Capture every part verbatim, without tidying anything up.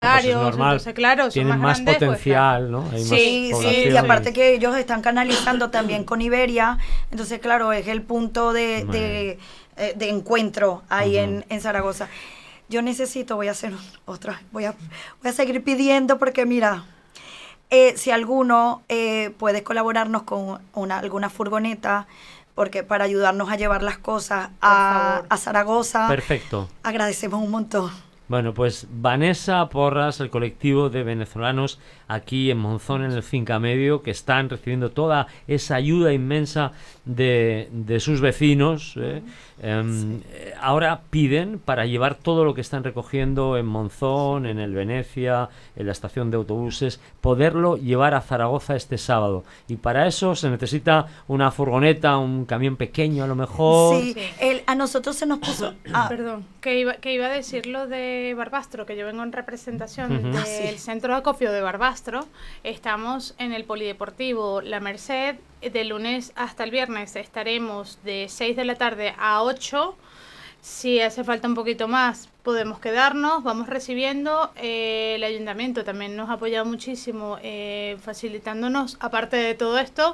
Pues es normal, entonces claro, son tienen más, más grandes, potencial, pues, ¿no? Hay Sí, más sí, y población aparte que ellos están canalizando también con Iberia, entonces claro, es el punto de, Muy de, eh, de encuentro ahí Ujú. en, en Zaragoza. Yo necesito, voy a hacer otra, voy a, voy a seguir pidiendo porque mira, eh, si alguno eh, puede colaborarnos con una, alguna furgoneta, porque para ayudarnos a llevar las cosas a, favor. a Zaragoza, Perfecto. agradecemos un montón. Bueno, pues Vanessa Porras, el colectivo de venezolanos aquí en Monzón, en el Finca Medio, que están recibiendo toda esa ayuda inmensa de, de sus vecinos, ¿eh? Um, sí. eh, ahora piden para llevar todo lo que están recogiendo en Monzón, en el Venecia, en la estación de autobuses, poderlo llevar a Zaragoza este sábado. Y para eso se necesita una furgoneta, un camión pequeño a lo mejor. Sí, el, a nosotros se nos puso... Ah, perdón, que iba, que iba a decir lo de Barbastro, que yo vengo en representación uh-huh. del ah, sí. centro de acopio de Barbastro. Estamos en el Polideportivo La Merced, de lunes hasta el viernes estaremos de seis de la tarde a ocho. Si hace falta un poquito más, podemos quedarnos, vamos recibiendo. Eh, el ayuntamiento también nos ha apoyado muchísimo, eh, facilitándonos, aparte de todo esto,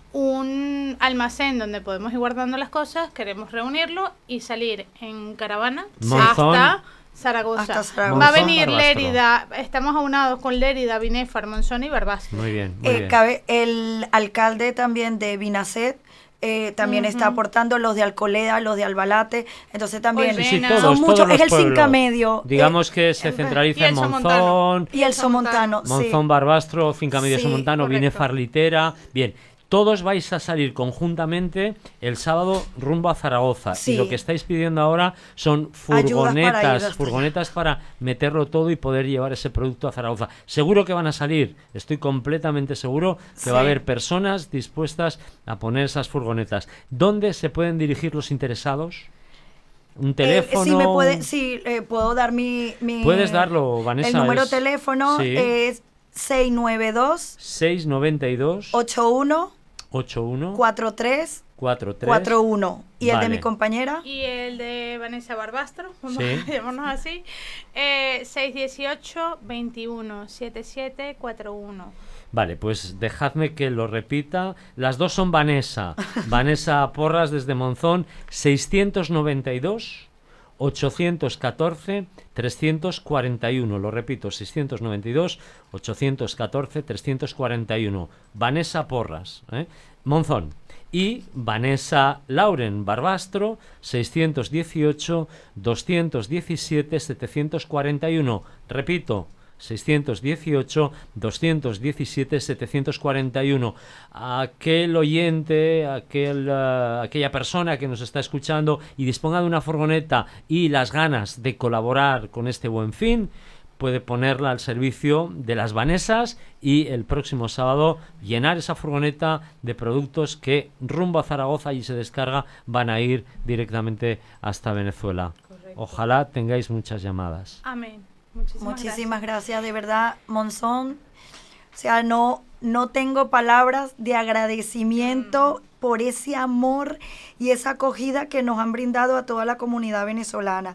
un almacén donde podemos ir guardando las cosas. Queremos reunirlo y salir en caravana Monzón. hasta Zaragoza. Hasta Zaragoza. Va a venir Barbastro. Lérida, estamos aunados con Lérida, Binéfar, Monzón y Barbastro. Muy bien, muy eh, bien. Cabe, el alcalde también de Binacet eh, también uh-huh. está aportando, los de Alcolea, los de Albalate, entonces también sí, sí, son todos, muchos, todos es el pueblos. Finca Medio. Digamos eh, que se centraliza en Monzón. Somontano. Y el Somontano. Monzón, sí. Barbastro, Finca Medio Sí, Somontano, correcto. Binéfar, Litera. Bien. Todos vais a salir conjuntamente el sábado rumbo a Zaragoza. Sí. Y lo que estáis pidiendo ahora son Ayudas para furgonetas, ir furgonetas para meterlo todo y poder llevar ese producto a Zaragoza. Seguro que van a salir, estoy completamente seguro que Sí. va a haber personas dispuestas a poner esas furgonetas. ¿Dónde se pueden dirigir los interesados? ¿Un teléfono? Eh, sí, me puede, sí eh, puedo dar mi, mi... Puedes darlo, Vanessa. El número es, de teléfono sí. es seis nueve dos, seis nueve dos, ocho uno, ocho uno, cuatro tres, cuatro tres. cuatro uno. Y Vale. el de mi compañera. Y el de Vanessa Barbastro, vamos Sí. a llamarnos así, eh, seis uno ocho, veintiuno, setenta y siete, cuarenta y uno. Vale, pues dejadme que lo repita. Las dos son Vanessa. Vanessa Porras desde Monzón, seiscientos noventa y dos, ochocientos catorce, trescientos cuarenta y uno. Lo repito, seiscientos noventa y dos, ochocientos catorce, trescientos cuarenta y uno. Vanessa Porras, ¿eh? Monzón. Y Vanessa Lauren Barbastro, seiscientos dieciocho, doscientos diecisiete, setecientos cuarenta y uno. Repito, seiscientos dieciocho, doscientos diecisiete, setecientos cuarenta y uno. Aquel oyente, aquel, uh, aquella persona que nos está escuchando y disponga de una furgoneta y las ganas de colaborar con este buen fin, puede ponerla al servicio de las Vanessas y el próximo sábado llenar esa furgoneta de productos que rumbo a Zaragoza y se descarga van a ir directamente hasta Venezuela. Correcto. Ojalá tengáis muchas llamadas. Amén. Muchísimas, Muchísimas gracias. gracias, de verdad, Monzón. O sea, no, no tengo palabras de agradecimiento mm. por ese amor y esa acogida que nos han brindado a toda la comunidad venezolana.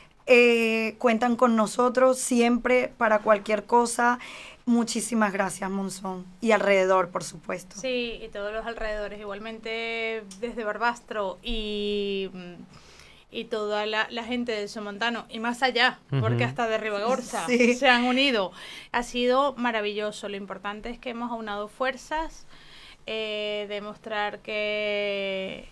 Eh, cuentan con nosotros siempre para cualquier cosa. Muchísimas gracias, Monzón. Y alrededor, por supuesto. Sí, y todos los alrededores. Igualmente desde Barbastro y... y toda la, la gente del Somontano y más allá, uh-huh. porque hasta de Ribagorza sí. se han unido. Ha sido maravilloso. Lo importante es que hemos aunado fuerzas, eh, demostrar que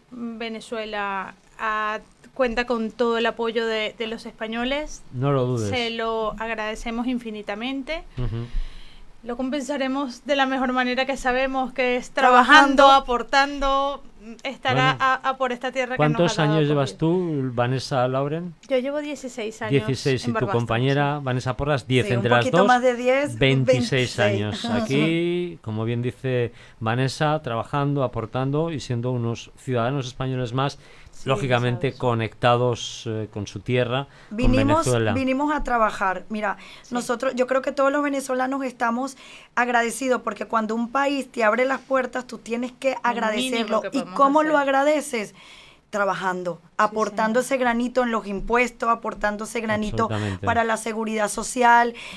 Venezuela ha, cuenta con todo el apoyo de, de los españoles. No lo dudes. Se lo agradecemos infinitamente. Uh-huh. Lo compensaremos de la mejor manera que sabemos, que es trabajando, trabajando. aportando, estar bueno, a, a por esta tierra que nos ha dado. ¿Cuántos años llevas tú, Vanessa Lauren? Yo llevo dieciséis años. dieciséis, y tu compañera sí. Vanessa Porras, diez. Sí, Entre un las dos, más de diez, veintiséis años. Aquí, como bien dice Vanessa, trabajando, aportando y siendo unos ciudadanos españoles más, sí, lógicamente sabes. conectados eh, con su tierra, vinimos, con Venezuela. Vinimos a trabajar. Mira, sí. nosotros, yo creo que todos los venezolanos estamos agradecidos porque cuando un país te abre las puertas, tú tienes que agradecerlo. Que ¿Y cómo hacer? Lo agradeces? trabajando, aportando señor. ese granito en los impuestos, aportando ese granito Absolutamente. para la seguridad social,